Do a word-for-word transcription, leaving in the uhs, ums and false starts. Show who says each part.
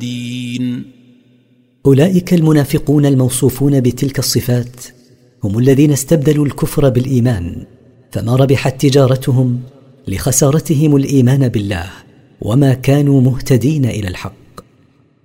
Speaker 1: الدين.
Speaker 2: أولئك المنافقون الموصوفون بتلك الصفات هم الذين استبدلوا الكفر بالإيمان، فما ربحت تجارتهم لخسارتهم الإيمان بالله، وما كانوا مهتدين إلى الحق.